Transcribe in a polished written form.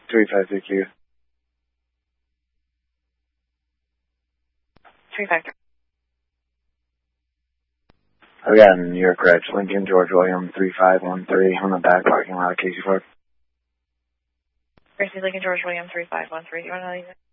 353Q. 353. Again, you're correct. Lincoln George William 3513 on the back parking lot of Casey Park. Gracie Lincoln George William 3513. You want to leave it?